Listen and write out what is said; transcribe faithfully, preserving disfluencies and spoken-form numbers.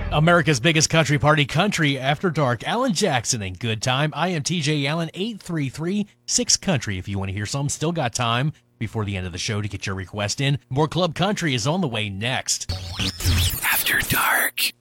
America's biggest country party, Country After Dark. Alan Jackson and Good Time. I am T J Allen, eight three three, six country. If you want to hear some, still got time before the end of the show to get your request in. More Club Country is on the way next. After Dark.